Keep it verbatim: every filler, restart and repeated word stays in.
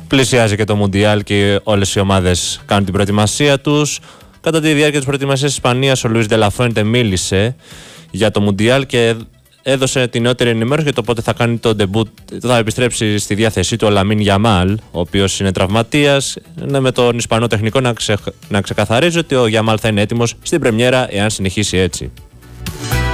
Πλησιάζει και το Μουντιάλ και όλες οι ομάδες κάνουν την προετοιμασία τους. Κατά τη διάρκεια της προετοιμασίας της Ισπανίας, ο Λουίς Ντελαφουέντε μίλησε για το Μουντιάλ και έδωσε την νεότερη ενημέρωση για το πότε θα κάνει το ντεμπούτ, θα επιστρέψει στη διάθεσή του ο Λαμίν Γιαμάλ, ο οποίος είναι τραυματίας, με τον Ισπανό τεχνικό να, ξε, να ξεκαθαρίζει ότι ο Γιαμάλ θα είναι έτοιμος στην πρεμιέρα εάν συνεχίσει έτσι.